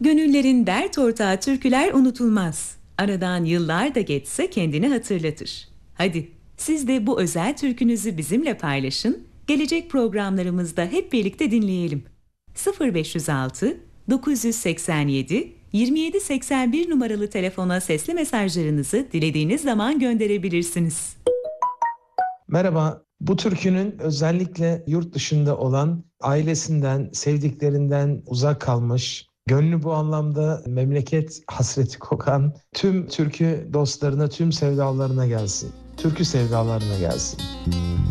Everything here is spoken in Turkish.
Gönüllerin dert ortağı türküler unutulmaz. Aradan yıllar da geçse kendini hatırlatır. Hadi siz de bu özel türkünüzü bizimle paylaşın. Gelecek programlarımızda hep birlikte dinleyelim. 0506 987 2781 numaralı telefona sesli mesajlarınızı dilediğiniz zaman gönderebilirsiniz. Merhaba, bu türkünün özellikle yurt dışında olan, ailesinden, sevdiklerinden uzak kalmış, gönlü bu anlamda memleket hasreti kokan tüm türkü dostlarına, tüm sevdalarına gelsin. Türkü sevdalarına gelsin.